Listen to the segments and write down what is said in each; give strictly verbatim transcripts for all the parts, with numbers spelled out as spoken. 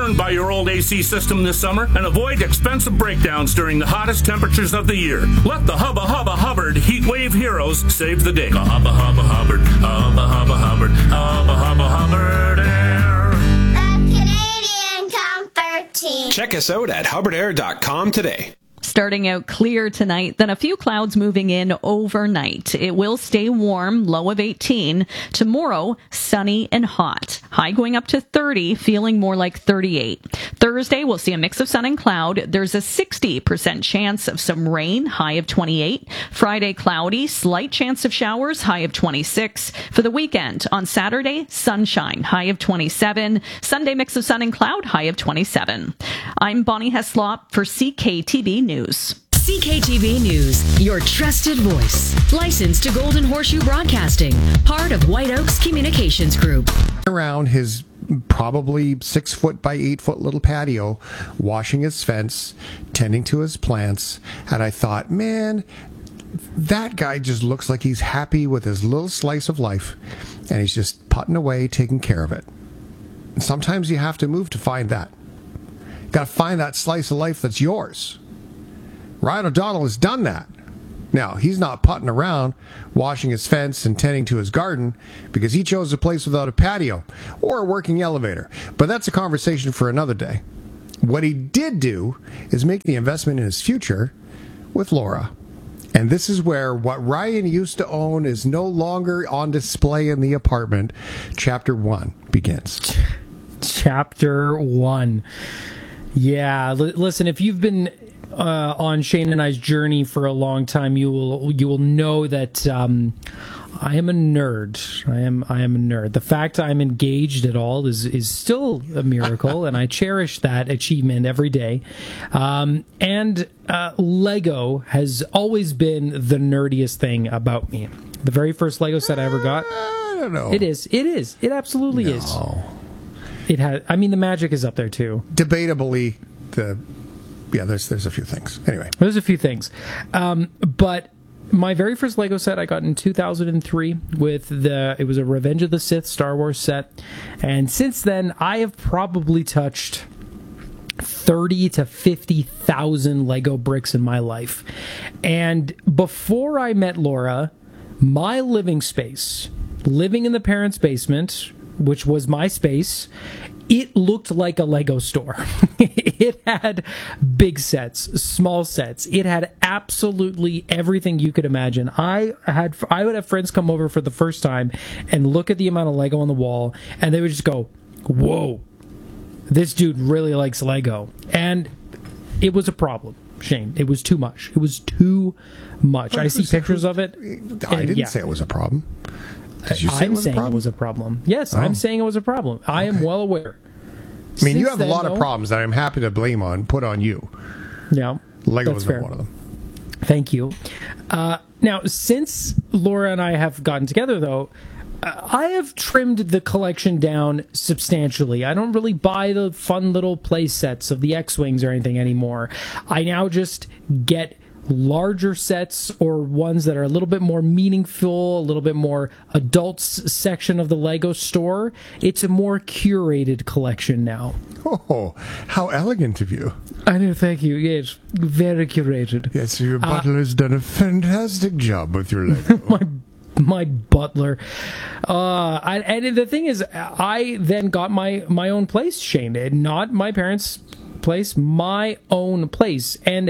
burned by your old A C system this summer and avoid expensive breakdowns during the hottest temperatures of the year. Let the Hubba Hubba Hubbard Heat Wave Heroes save the day. Hubba Hubba Hubbard, Hubba Hubba Hubbard, Hubba Hubba Hubbard Air. The Canadian Comfort Team. Check us out at hubbard air dot com today. Starting out clear tonight, then a few clouds moving in overnight. It will stay warm, low of eighteen. Tomorrow, sunny and hot. High going up to thirty, feeling more like thirty-eight. Thursday, we'll see a mix of sun and cloud. There's a sixty percent chance of some rain, high of twenty-eight. Friday, cloudy, slight chance of showers, high of twenty-six. For the weekend, on Saturday, sunshine, high of twenty-seven. Sunday, mix of sun and cloud, high of twenty-seven. I'm Bonnie Heslop for C K T V News. C K T V News, your trusted voice. Licensed to Golden Horseshoe Broadcasting, part of White Oaks Communications Group. Around his probably six foot by eight foot little patio, washing his fence, tending to his plants, and I thought, man, that guy just looks like he's happy with his little slice of life, and he's just putting away, taking care of it. And sometimes you have to move to find that. You got to find that slice of life that's yours. Ryan O'Donnell has done that. Now, he's not putting around, washing his fence and tending to his garden because he chose a place without a patio or a working elevator. But that's a conversation for another day. What he did do is make the investment in his future with Laura. And this is where what Ryan used to own is no longer on display in the apartment. Chapter one begins. Chapter one. Yeah, l- listen, if you've been uh, on Shane and I's journey for a long time, you will you will know that um, I am a nerd. I am I am a nerd. The fact I'm engaged at all is is still a miracle, and I cherish that achievement every day. Um, and uh, Lego has always been the nerdiest thing about me. The very first Lego set I ever got. I don't know. It is. It is. It absolutely no. is. It has. I mean, the magic is up there too. Debatably, the yeah. There's there's a few things. Anyway, there's a few things, um, but my very first Lego set I got in two thousand three with the. It was a Revenge of the Sith Star Wars set, and since then I have probably touched thirty to fifty thousand Lego bricks in my life. And before I met Laura, my living space, living in the parents' basement, which was my space, it looked like a Lego store. It had big sets, small sets. It had absolutely everything you could imagine. I had I would have friends come over for the first time and look at the amount of Lego on the wall, and they would just go, "Whoa, this dude really likes Lego." And it was a problem, Shane. It was too much. It was too much. I see pictures of it. I didn't yeah. say it was a problem. Did you say I'm it was saying a problem? it was a problem. Yes, oh. I'm saying it was a problem. I okay. am well aware. I mean, Since you have then, a lot though, of problems that I'm happy to blame on, put on you. Yeah. Lego was not one of them. Thank you. Uh, now, since Laura and I have gotten together, though, uh, I have trimmed the collection down substantially. I don't really buy the fun little play sets of the X-Wings or anything anymore. I now just get larger sets or ones that are a little bit more meaningful, a little bit more adults section of the Lego store. It's a more curated collection now. Oh, how elegant of you. I know, thank you. Yes, very curated. Yes, your butler has uh, done a fantastic job with your Lego. my my butler. Uh, I, and the thing is, I then got my, my own place, Shane. Not my parents' place, my own place. And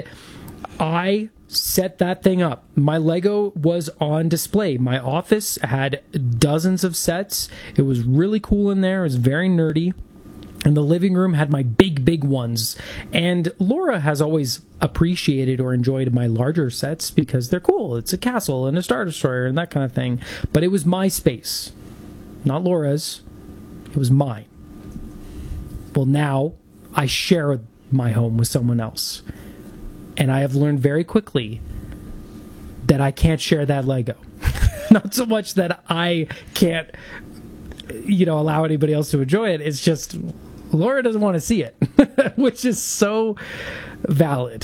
I set that thing up. My Lego was on display. My office had dozens of sets. It was really cool in there. It was very nerdy. And the living room had my big, big ones. And Laura has always appreciated or enjoyed my larger sets because they're cool. It's a castle and a Star Destroyer and that kind of thing. But it was my space, not Laura's. It was mine. Well, now I share my home with someone else. And I have learned very quickly that I can't share that Lego. Not so much that I can't, you know, allow anybody else to enjoy it. It's just Laura doesn't want to see it, which is so valid.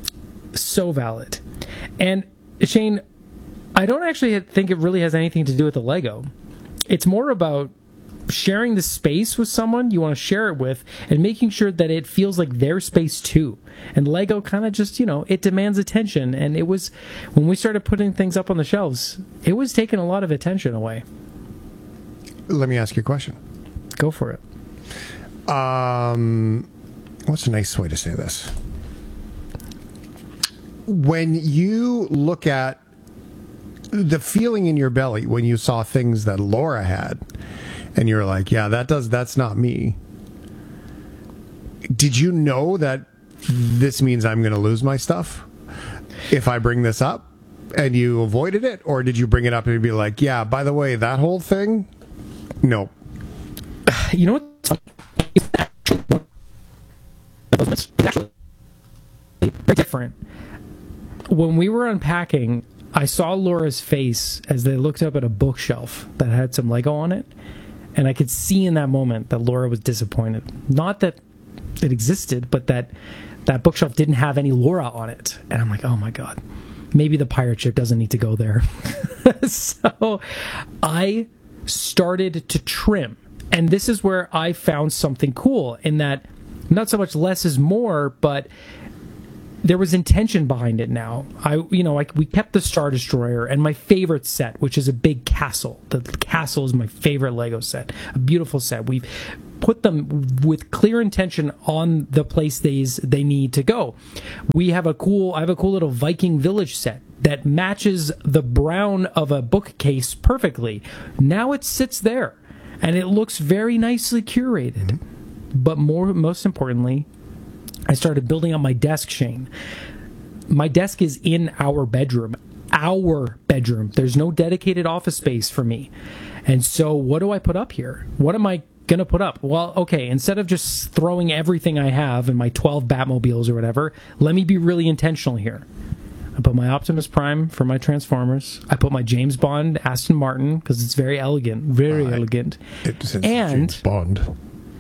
So valid. And Shane, I don't actually think it really has anything to do with the Lego. It's more about sharing the space with someone you want to share it with, and making sure that it feels like their space too. And Lego kind of just, you know, it demands attention. And it was, when we started putting things up on the shelves, it was taking a lot of attention away. Let me ask you a question. Go for it. Um, what's a nice way to say this? When you look at the feeling in your belly when you saw things that Laura had, and you're like, yeah, that does, that's not me. Did you know that this means I'm going to lose my stuff if I bring this up, and you avoided it? Or did you bring it up and be like, yeah, by the way, that whole thing? No. You know what? It's actually very different. When we were unpacking, I saw Laura's face as they looked up at a bookshelf that had some Lego on it, and I could see in that moment that Laura was disappointed. Not that it existed, but that that bookshelf didn't have any Laura on it. And I'm like, oh my God, maybe the pirate ship doesn't need to go there. So I started to trim. And this is where I found something cool, in that not so much less is more, but there was intention behind it now. I, you know, like, we kept the Star Destroyer and my favorite set, which is a big castle. The castle is my favorite Lego set. A beautiful set. We've put them with clear intention on the place they, they need to go. We have a cool, I have a cool little Viking village set that matches the brown of a bookcase perfectly. Now it sits there and it looks very nicely curated. But more, most importantly, I started building up my desk, Shane. My desk is in our bedroom. Our bedroom. There's no dedicated office space for me. And so what do I put up here? What am I going to put up? Well, okay, instead of just throwing everything I have in my twelve Batmobiles or whatever, let me be really intentional here. I put my Optimus Prime for my Transformers. I put my James Bond Aston Martin because it's very elegant. Very uh, elegant. It's, it's and James Bond.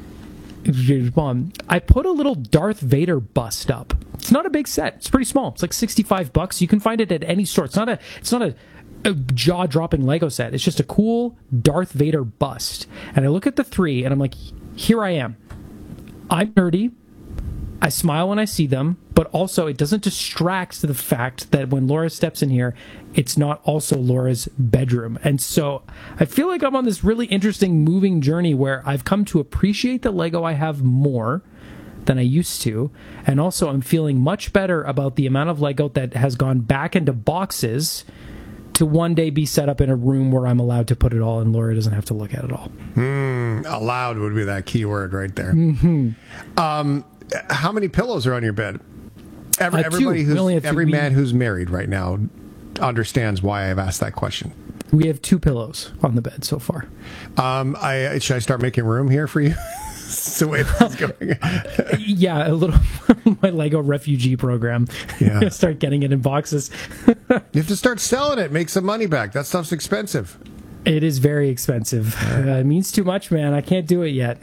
James Bond. I put a little Darth Vader bust up. It's not a big set. It's pretty small. It's like sixty-five bucks. You can find it at any store. It's not a it's not a, a jaw-dropping Lego set. It's just a cool Darth Vader bust. And I look at the three and I'm like, here I am. I'm nerdy. I smile when I see them, but also it doesn't distract the fact that when Laura steps in here, it's not also Laura's bedroom. And so I feel like I'm on this really interesting moving journey where I've come to appreciate the Lego I have more than I used to. And also I'm feeling much better about the amount of Lego that has gone back into boxes to one day be set up in a room where I'm allowed to put it all and Laura doesn't have to look at it all. Mm, allowed would be that key word right there. Mm-hmm. Um, how many pillows are on your bed? Every, uh, everybody two. who's every we, man who's married right now understands why I've asked that question. We have two pillows on the bed so far. Um, I should I start making room here for you? That's the way this is going. Yeah, a little my Lego refugee program. Yeah, start getting it in boxes. You have to start selling it. Make some money back. That stuff's expensive. It is very expensive. Uh, it means too much, man. I can't do it yet.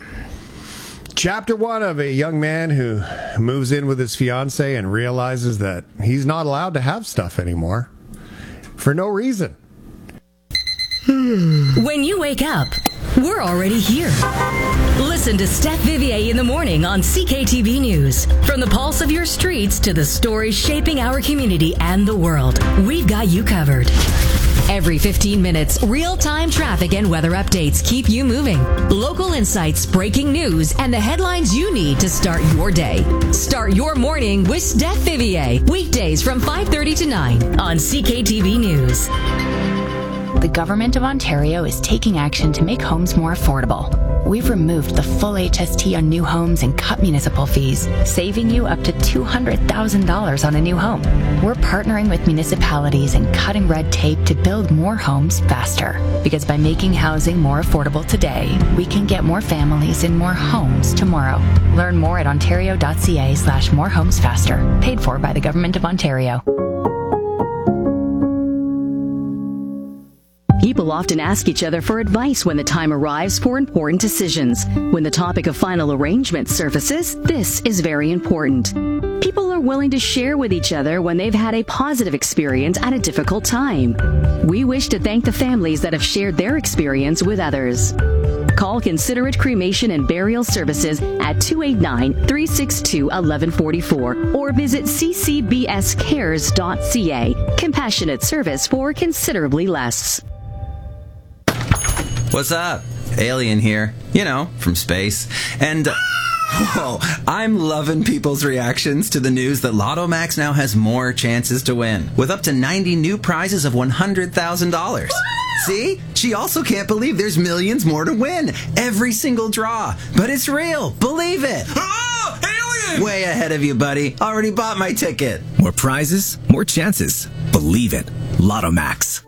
Chapter one of a young man who moves in with his fiance and realizes that he's not allowed to have stuff anymore for no reason. When you wake up, we're already here. Listen to Steph Vivier in the morning on C K T V News. From the pulse of your streets to the stories shaping our community and the world, we've got you covered. Every fifteen minutes, real-time traffic and weather updates keep you moving. Local insights, breaking news, and the headlines you need to start your day. Start your morning with Steph Vivier. Weekdays from five thirty to nine on C K T V News. The Government of Ontario is taking action to make homes more affordable. We've removed the full H S T on new homes and cut municipal fees, saving you up to two hundred thousand dollars on a new home. We're partnering with municipalities and cutting red tape to build more homes faster. Because by making housing more affordable today, we can get more families in more homes tomorrow. Learn more at ontario.ca slash more homes faster. Paid for by the Government of Ontario. People often ask each other for advice when the time arrives for important decisions. When the topic of final arrangement surfaces, this is very important. People are willing to share with each other when they've had a positive experience at a difficult time. We wish to thank the families that have shared their experience with others. Call Considerate Cremation and Burial Services at two eight nine, three six two, one one four four or visit c c b s cares dot c a. Compassionate service for considerably less. What's up? Alien here. You know, from space. And... Uh, Whoa, I'm loving people's reactions to the news that Lotto Max now has more chances to win, with up to ninety new prizes of one hundred thousand dollars. See? She also can't believe there's millions more to win. Every single draw. But it's real. Believe it. Oh, alien! Way ahead of you, buddy. Already bought my ticket. More prizes, more chances. Believe it. Lotto Max.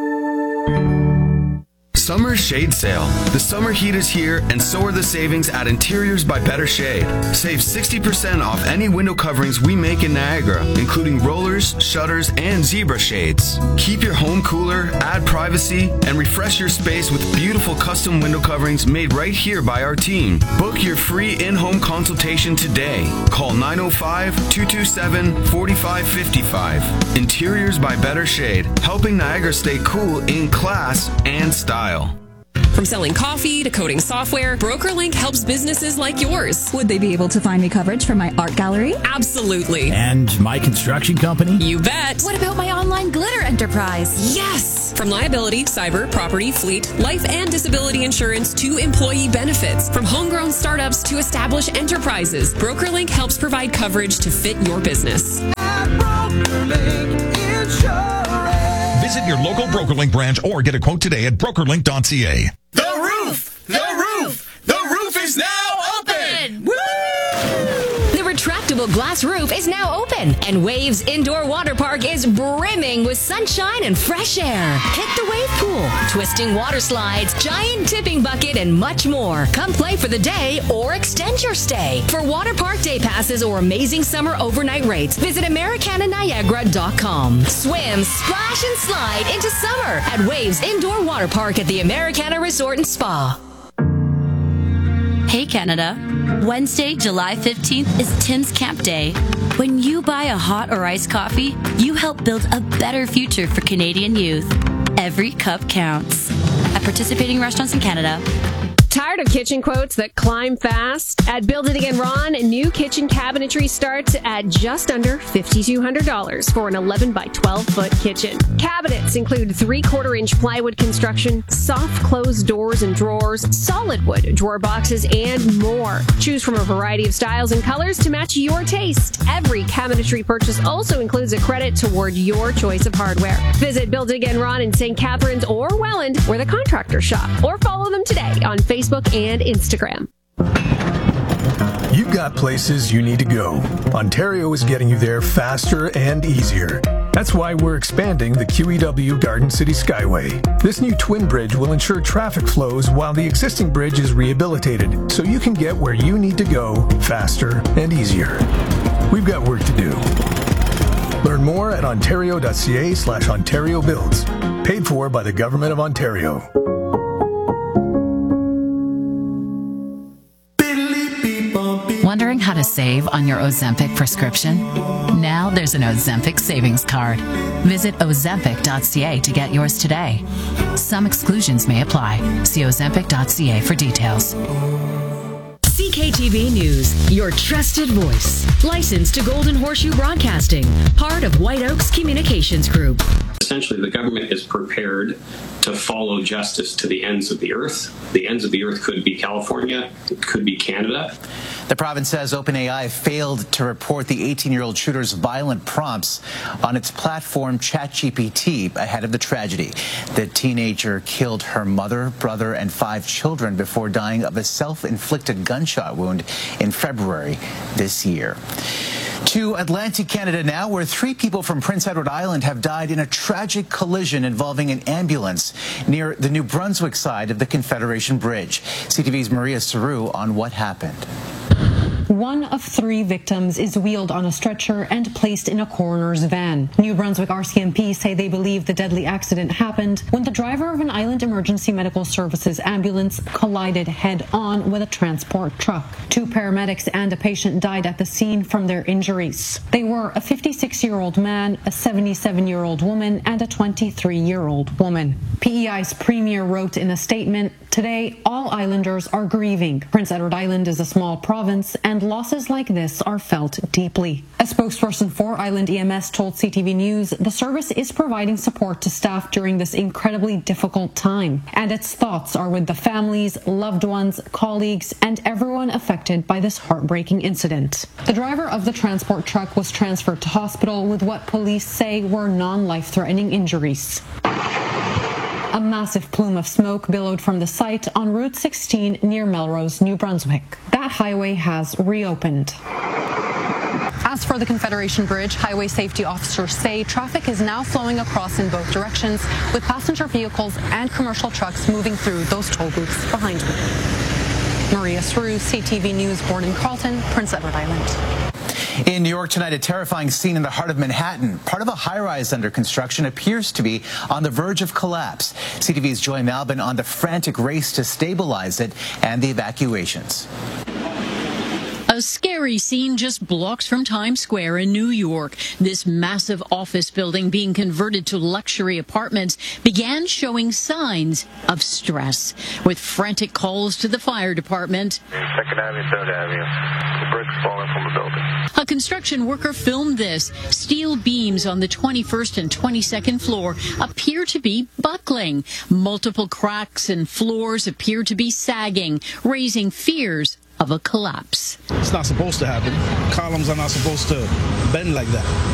Summer Shade Sale. The summer heat is here, and so are the savings at Interiors by Better Shade. Save sixty percent off any window coverings we make in Niagara, including rollers, shutters, and zebra shades. Keep your home cooler, add privacy, and refresh your space with beautiful custom window coverings made right here by our team. Book your free in-home consultation today. Call nine oh five, two two seven, four five five five. Interiors by Better Shade, helping Niagara stay cool in class and style. From selling coffee to coding software, BrokerLink helps businesses like yours. Would they be able to find me coverage for my art gallery? Absolutely. And my construction company? You bet. What about my online glitter enterprise? Yes! From liability, cyber, property, fleet, life and disability insurance to employee benefits. From homegrown startups to established enterprises, BrokerLink helps provide coverage to fit your business. Visit your local BrokerLink branch or get a quote today at broker link dot c a. The roof! The roof! The roof is now open! Woo! The retractable glass roof is now open, and Waves Indoor Water Park is brimming with sunshine and fresh air. Hit the wave pool, twisting water slides, giant tipping bucket, and much more. Come play for the day or extend your stay. For water park day passes or amazing summer overnight rates, visit Americana Niagara dot com. Swim, splash, and slide into summer at Waves Indoor Water Park at the Americana Resort and Spa. Hey Canada, Wednesday, July fifteenth is Tim's Camp Day. When you buy a hot or iced coffee, you help build a better future for Canadian youth. Every cup counts. At participating restaurants in Canada. Tired of kitchen quotes that climb fast? At Build It Again Ron, new kitchen cabinetry starts at just under five thousand two hundred dollars for an eleven by twelve foot kitchen. Cabinets include three-quarter inch plywood construction, soft closed doors and drawers, solid wood drawer boxes, and more. Choose from a variety of styles and colors to match your taste. Every cabinetry purchase also includes a credit toward your choice of hardware. Visit Build It Again Ron in Saint Catharines or Welland, where the contractors shop, or follow them today on Facebook Facebook and Instagram. You've got places you need to go. Ontario is getting you there faster and easier. That's why we're expanding the Q E W Garden City Skyway. This new twin bridge will ensure traffic flows while the existing bridge is rehabilitated, so you can get where you need to go faster and easier. We've got work to do. Learn more at ontario dot c a slash ontario builds. Paid for by the Government of Ontario. Wondering how to save on your Ozempic prescription? Now there's an Ozempic savings card. Visit ozempic dot c a to get yours today. Some exclusions may apply. See ozempic dot c a for details. C K T V News, your trusted voice. Licensed to Golden Horseshoe Broadcasting, part of White Oaks Communications Group. Essentially, the government is prepared to follow justice to the ends of the earth. The ends of the earth could be California, it could be Canada. The province says OpenAI failed to report the eighteen-year-old shooter's violent prompts on its platform ChatGPT ahead of the tragedy. The teenager killed her mother, brother, and five children before dying of a self-inflicted gunshot wound in February this year. To Atlantic Canada now, where three people from Prince Edward Island have died in a tragic collision involving an ambulance near the New Brunswick side of the Confederation Bridge. C T V's Maria Saru on what happened. One of three victims is wheeled on a stretcher and placed in a coroner's van. New Brunswick R C M P say they believe the deadly accident happened when the driver of an Island Emergency Medical Services ambulance collided head-on with a transport truck. Two paramedics and a patient died at the scene from their injuries. They were a fifty-six-year-old man, a seventy-seven-year-old woman, and a twenty-three-year-old woman. P E I's premier wrote in a statement, "Today, all islanders are grieving. Prince Edward Island is a small province, and losses like this are felt deeply." A spokesperson for Island E M S told C T V News the service is providing support to staff during this incredibly difficult time, and its thoughts are with the families, loved ones, colleagues, and everyone affected by this heartbreaking incident. The driver of the transport truck was transferred to hospital with what police say were non-life-threatening injuries. A massive plume of smoke billowed from the site on Route sixteen near Melrose, New Brunswick. That highway has reopened. As for the Confederation Bridge, highway safety officers say traffic is now flowing across in both directions, with passenger vehicles and commercial trucks moving through those toll booths behind me. Maria Sru, C T V News, born in Carlton, Prince Edward Island. In New York tonight, a terrifying scene in the heart of Manhattan. Part of a high-rise under construction appears to be on the verge of collapse. C T V's Joy Malbin on the frantic race to stabilize it and the evacuations. A scary scene just blocks from Times Square in New York. This massive office building being converted to luxury apartments began showing signs of stress, with frantic calls to the fire department. Second Avenue, Third Avenue. The bricks falling from the building. A construction worker filmed this. Steel beams on the twenty-first and twenty-second floor appear to be buckling. Multiple cracks and floors appear to be sagging, raising fears of a collapse. It's not supposed to happen. Columns are not supposed to bend like that.